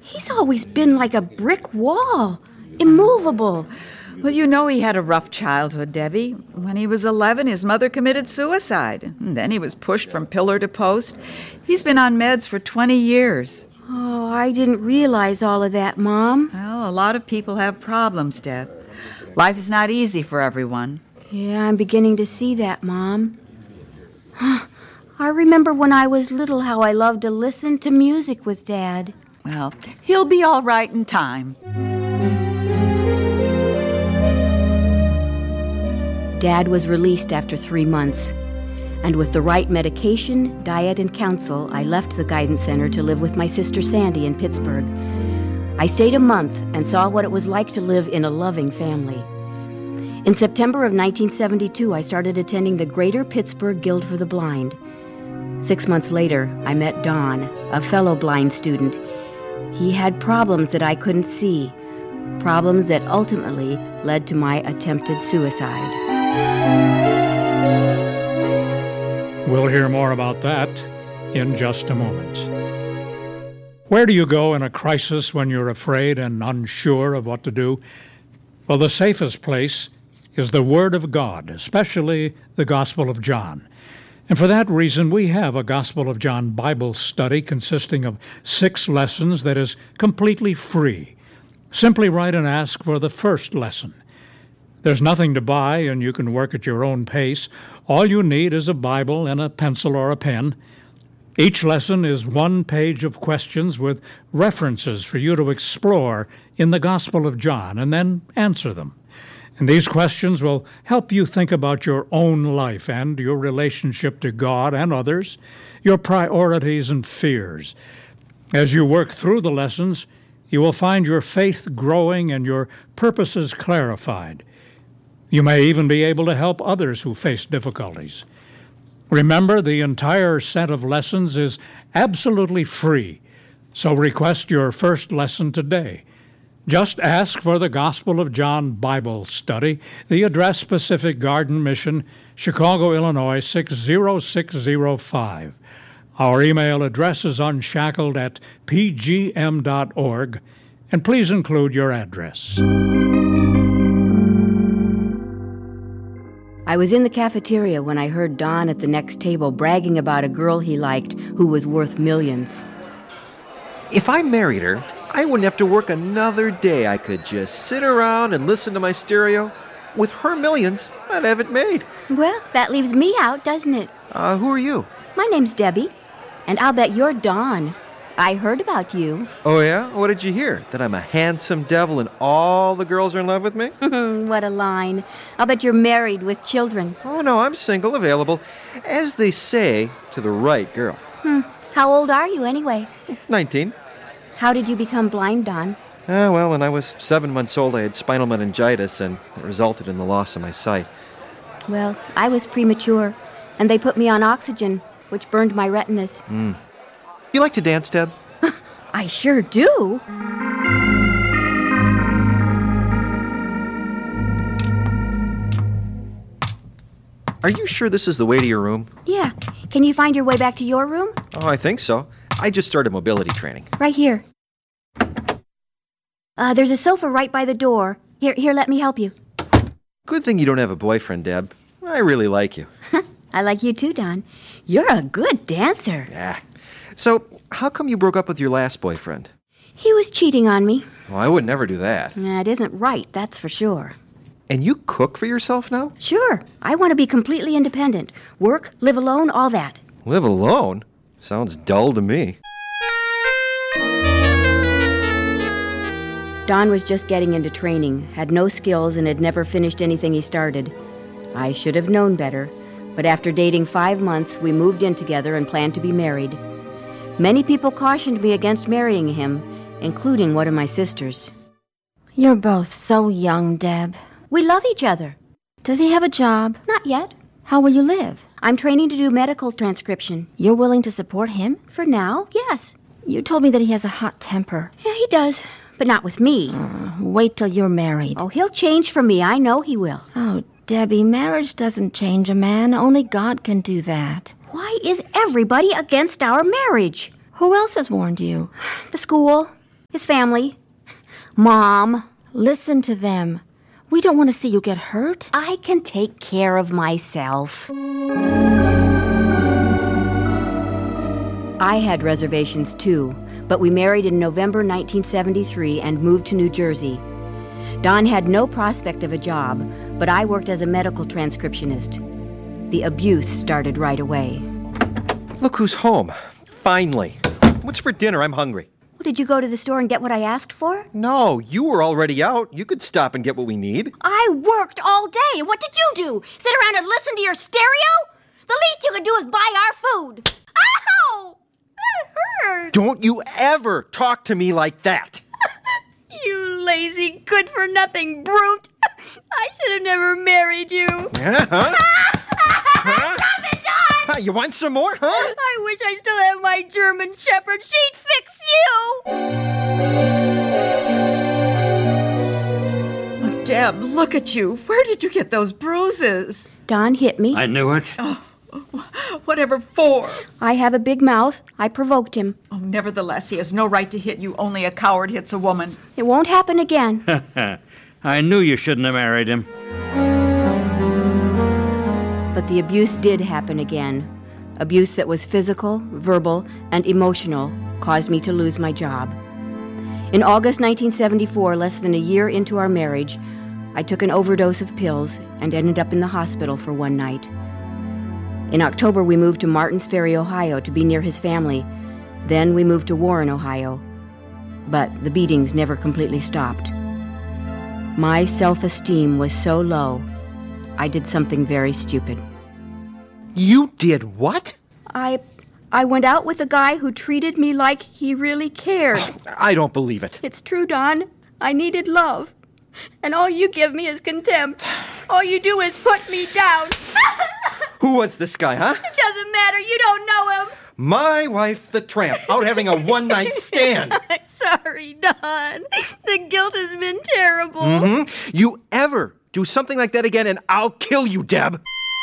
He's always been like a brick wall, immovable. Well, you know he had a rough childhood, Debbie. When he was 11, his mother committed suicide. And then he was pushed from pillar to post. He's been on meds for 20 years. Oh, I didn't realize all of that, Mom. Well, a lot of people have problems, Deb. Life is not easy for everyone. Yeah, I'm beginning to see that, Mom. I remember when I was little how I loved to listen to music with Dad. Well, he'll be all right in time. Dad was released after 3 months. And with the right medication, diet, and counsel, I left the guidance center to live with my sister Sandy in Pittsburgh. I stayed a month and saw what it was like to live in a loving family. In September of 1972, I started attending the Greater Pittsburgh Guild for the Blind. 6 months later, I met Don, a fellow blind student. He had problems that I couldn't see, problems that ultimately led to my attempted suicide. We'll hear more about that in just a moment. Where do you go in a crisis when you're afraid and unsure of what to do? Well, the safest place is the Word of God, especially the Gospel of John. And for that reason, we have a Gospel of John Bible study consisting of 6 lessons that is completely free. Simply write and ask for the first lesson. There's nothing to buy, and you can work at your own pace. All you need is a Bible and a pencil or a pen. Each lesson is 1 page of questions with references for you to explore in the Gospel of John and then answer them. And these questions will help you think about your own life and your relationship to God and others, your priorities and fears. As you work through the lessons, you will find your faith growing and your purposes clarified. You may even be able to help others who face difficulties. Remember, the entire set of lessons is absolutely free, so request your first lesson today. Just ask for the Gospel of John Bible Study, the address Pacific Garden Mission, Chicago, Illinois, 60605. Our email address is unshackled@pgm.org, and please include your address. I was in the cafeteria when I heard Don at the next table bragging about a girl he liked who was worth millions. If I married her, I wouldn't have to work another day. I could just sit around and listen to my stereo. With her millions, I'd have it made. Well, that leaves me out, doesn't it? Who are you? My name's Debbie, and I'll bet you're Don. I heard about you. Oh, yeah? What did you hear? That I'm a handsome devil and all the girls are in love with me? What a line. I'll bet you're married with children. Oh, no, I'm single, available, as they say, to the right girl. How old are you, anyway? 19. How did you become blind, Don? Well, when I was 7 months old, I had spinal meningitis, and it resulted in the loss of my sight. Well, I was premature, and they put me on oxygen, which burned my retinas. You like to dance, Deb? I sure do. Are you sure this is the way to your room? Yeah. Can you find your way back to your room? Oh, I think so. I just started mobility training. Right here. There's a sofa right by the door. Here, let me help you. Good thing you don't have a boyfriend, Deb. I really like you. I like you too, Don. You're a good dancer. Yeah. So, how come you broke up with your last boyfriend? He was cheating on me. Well, I would never do that. It isn't right, that's for sure. And you cook for yourself now? Sure. I want to be completely independent. Work, live alone, all that. Live alone? Sounds dull to me. Don was just getting into training, had no skills, and had never finished anything he started. I should have known better, but after dating 5 months, we moved in together and planned to be married. Many people cautioned me against marrying him, including one of my sisters. You're both so young, Deb. We love each other. Does he have a job? Not yet. How will you live? I'm training to do medical transcription. You're willing to support him? For now, yes. You told me that he has a hot temper. Yeah, he does, but not with me. Wait till you're married. Oh, he'll change for me. I know he will. Oh, Debbie, marriage doesn't change a man. Only God can do that. Why is everybody against our marriage? Who else has warned you? The school. His family. Mom. Listen to them. We don't want to see you get hurt. I can take care of myself. I had reservations too, but we married in November 1973 and moved to New Jersey. Don had no prospect of a job, but I worked as a medical transcriptionist. The abuse started right away. Look who's home. Finally. What's for dinner? I'm hungry. Did you go to the store and get what I asked for? No, you were already out. You could stop and get what we need. I worked all day. What did you do? Sit around and listen to your stereo? The least you could do is buy our food. Ow! That hurt. Don't you ever talk to me like that. You lazy, good-for-nothing brute. I should have never married you. Huh? Stop it, Don! You want some more, huh? I wish I still had my German Shepherd. She'd fix you! Oh, Deb, look at you. Where did you get those bruises? Don hit me. I knew it. Whatever for? I have a big mouth. I provoked him. Oh, nevertheless, he has no right to hit you. Only a coward hits a woman. It won't happen again. I knew you shouldn't have married him. But the abuse did happen again. Abuse that was physical, verbal, and emotional caused me to lose my job. In August 1974, less than a year into our marriage, I took an overdose of pills and ended up in the hospital for one night. In October, we moved to Martins Ferry, Ohio, to be near his family. Then we moved to Warren, Ohio. But the beatings never completely stopped. My self-esteem was so low, I did something very stupid. You did what? I went out with a guy who treated me like he really cared. I don't believe it. It's true, Don. I needed love. And all you give me is contempt. All you do is put me down. Who was this guy, huh? It doesn't matter. You don't know him. My wife, the tramp, out having a one-night stand. I'm sorry, Don. The guilt has been terrible. Mm-hmm. You ever do something like that again and I'll kill you, Deb.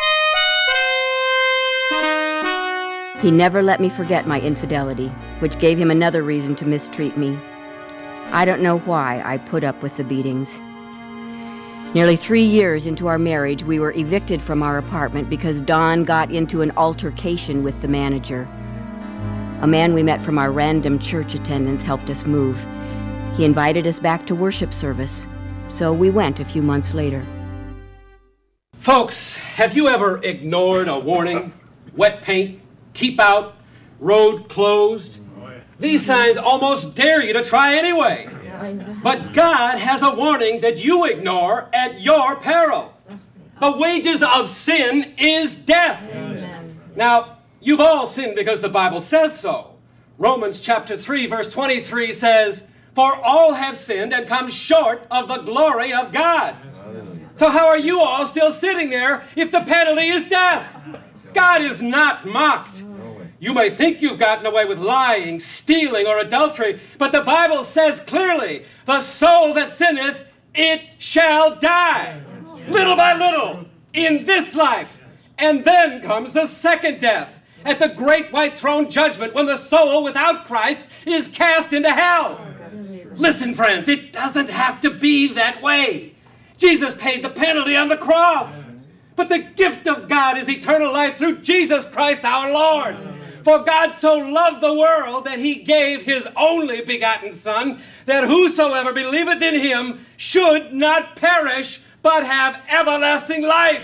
He never let me forget my infidelity, which gave him another reason to mistreat me. I don't know why I put up with the beatings. Nearly 3 years into our marriage, we were evicted from our apartment because Don got into an altercation with the manager. A man we met from our random church attendance helped us move. He invited us back to worship service, so we went a few months later. Folks, have you ever ignored a warning? Wet paint, keep out, road closed. These signs almost dare you to try anyway. But God has a warning that you ignore at your peril. The wages of sin is death. Amen. Now, you've all sinned because the Bible says so. Romans chapter 3, verse 23 says, "For all have sinned and come short of the glory of God." So how are you all still sitting there if the penalty is death? God is not mocked. You may think you've gotten away with lying, stealing, or adultery, but the Bible says clearly, the soul that sinneth, it shall die. Little by little, in this life. And then comes the second death, at the great white throne judgment, when the soul without Christ is cast into hell. Listen, friends, it doesn't have to be that way. Jesus paid the penalty on the cross. But the gift of God is eternal life through Jesus Christ our Lord. For God so loved the world that he gave his only begotten Son, that whosoever believeth in him should not perish, but have everlasting life.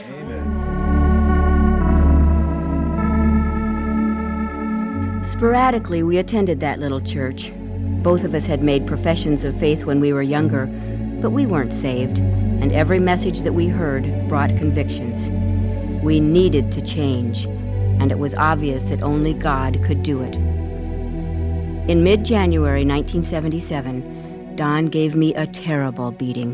Amen. Sporadically, we attended that little church. Both of us had made professions of faith when we were younger, but we weren't saved, and every message that we heard brought convictions. We needed to change, and it was obvious that only God could do it. In mid-January 1977, Don gave me a terrible beating.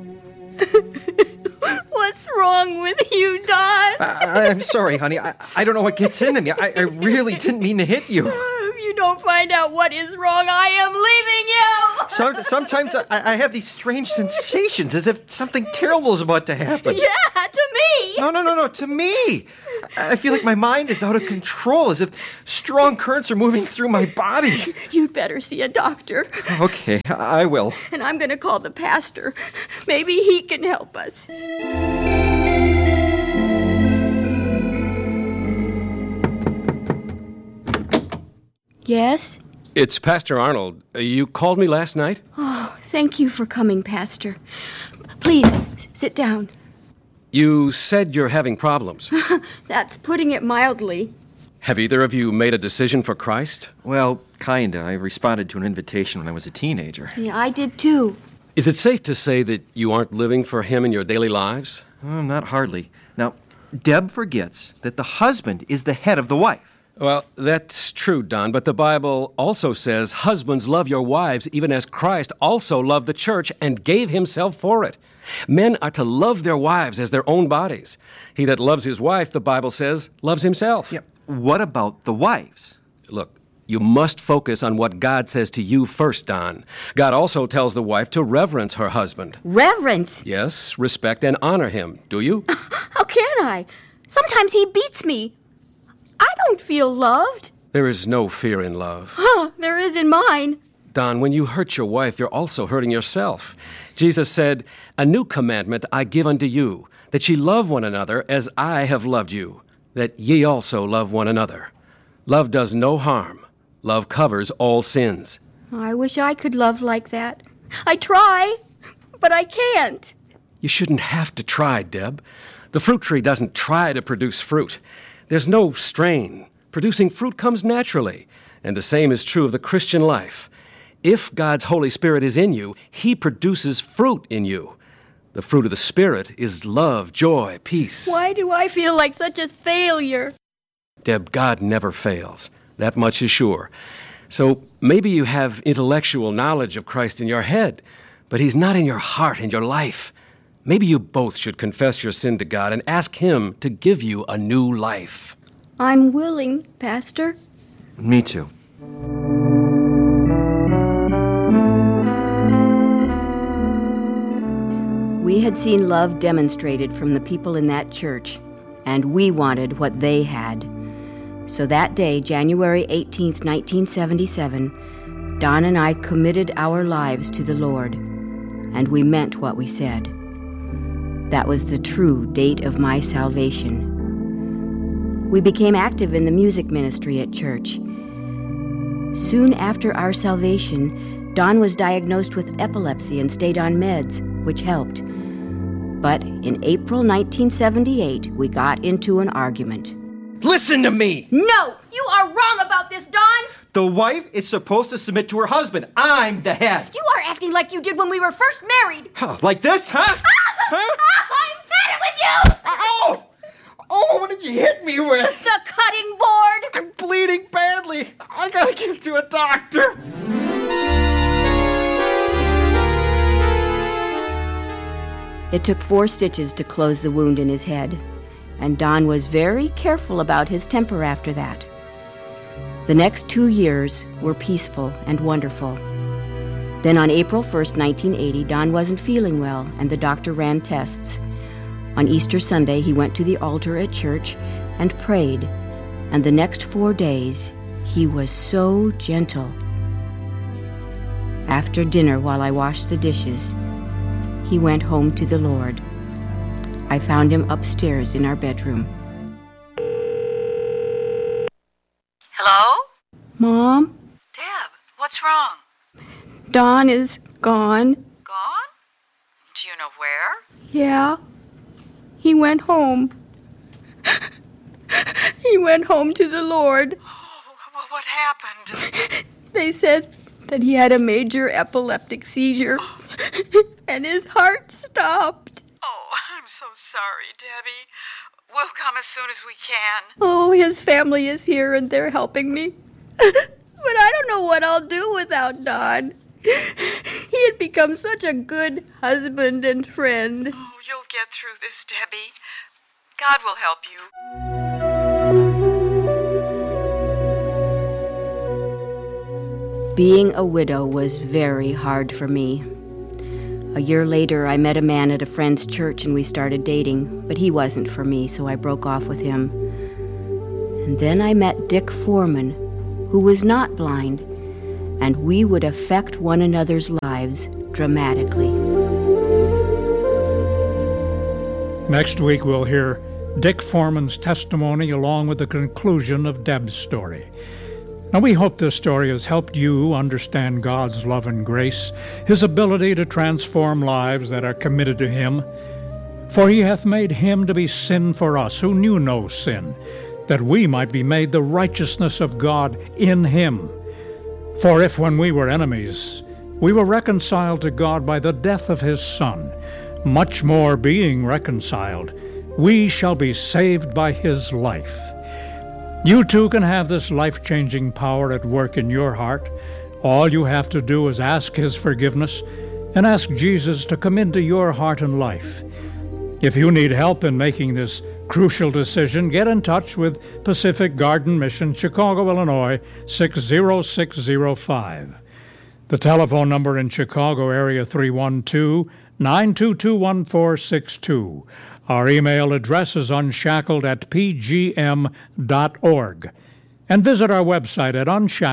What's wrong with you, Don? I'm sorry, honey. I don't know what gets into me. I really didn't mean to hit you. If you don't find out what is wrong, I am leaving you! Sometimes I have these strange sensations, as if something terrible is about to happen. Yeah, to me! No, to me! I feel like my mind is out of control, as if strong currents are moving through my body. You'd better see a doctor. Okay, I will. And I'm going to call the pastor. Maybe he can help us. Yes? It's Pastor Arnold. You called me last night? Oh, thank you for coming, Pastor. Please, sit down. You said you're having problems. That's putting it mildly. Have either of you made a decision for Christ? Well, kinda. I responded to an invitation when I was a teenager. Yeah, I did too. Is it safe to say that you aren't living for Him in your daily lives? Not hardly. Now, Deb forgets that the husband is the head of the wife. Well, that's true, Don, but the Bible also says, husbands, love your wives, even as Christ also loved the church and gave himself for it. Men are to love their wives as their own bodies. He that loves his wife, the Bible says, loves himself. Yeah. What about the wives? Look, you must focus on what God says to you first, Don. God also tells the wife to reverence her husband. Reverence? Yes, respect and honor him. Do you? How can I? Sometimes he beats me. I don't feel loved. There is no fear in love. There is in mine. Don, when you hurt your wife, you're also hurting yourself. Jesus said, "A new commandment I give unto you, that ye love one another as I have loved you, that ye also love one another. Love does no harm. Love covers all sins." I wish I could love like that. I try, but I can't. You shouldn't have to try, Deb. The fruit tree doesn't try to produce fruit. There's no strain. Producing fruit comes naturally, and the same is true of the Christian life. If God's Holy Spirit is in you, He produces fruit in you. The fruit of the Spirit is love, joy, peace. Why do I feel like such a failure? Deb, God never fails. That much is sure. So maybe you have intellectual knowledge of Christ in your head, but He's not in your heart and your life. Maybe you both should confess your sin to God and ask Him to give you a new life. I'm willing, Pastor. Me too. We had seen love demonstrated from the people in that church, and we wanted what they had. So that day, January 18th, 1977, Don and I committed our lives to the Lord, and we meant what we said. That was the true date of my salvation. We became active in the music ministry at church. Soon after our salvation, Don was diagnosed with epilepsy and stayed on meds, which helped. But in April 1978, we got into an argument. Listen to me! No! You are wrong about this, Don! The wife is supposed to submit to her husband. I'm the head. You are acting like you did when we were first married. Like this, huh? Huh? I'm had it with you! Ow! Oh, what did you hit me with? The cutting board! I'm bleeding badly. I gotta get to a doctor. It took 4 stitches to close the wound in his head, and Don was very careful about his temper after that. The next 2 years were peaceful and wonderful. Then on April 1st, 1980, Don wasn't feeling well, and the doctor ran tests. On Easter Sunday, he went to the altar at church and prayed, and the next 4 days, he was so gentle. After dinner, while I washed the dishes, he went home to the Lord. I found him upstairs in our bedroom. Hello? Mom? Deb, what's wrong? Don is gone. Gone? Do you know where? Yeah. He went home. He went home to the Lord. Oh, what happened? They said that he had a major epileptic seizure, and his heart stopped. Oh, I'm so sorry, Debbie. We'll come as soon as we can. Oh, his family is here, and they're helping me. But I don't know what I'll do without Don. He had become such a good husband and friend. Oh, you'll get through this, Debbie. God will help you. Being a widow was very hard for me. A year later, I met a man at a friend's church and we started dating, but he wasn't for me, so I broke off with him. And then I met Dick Foreman, who was not blind, and we would affect one another's lives dramatically. Next week, we'll hear Dick Foreman's testimony along with the conclusion of Deb's story. Now, we hope this story has helped you understand God's love and grace, His ability to transform lives that are committed to Him. For He hath made Him to be sin for us, who knew no sin, that we might be made the righteousness of God in Him. For if when we were enemies, we were reconciled to God by the death of His Son, much more being reconciled, we shall be saved by His life. You too can have this life-changing power at work in your heart. All you have to do is ask His forgiveness and ask Jesus to come into your heart and life. If you need help in making this crucial decision, get in touch with Pacific Garden Mission, Chicago, Illinois, 60605. The telephone number in Chicago area 312-922-1462. Our email address is unshackled@pgm.org. And visit our website at unshackled.org.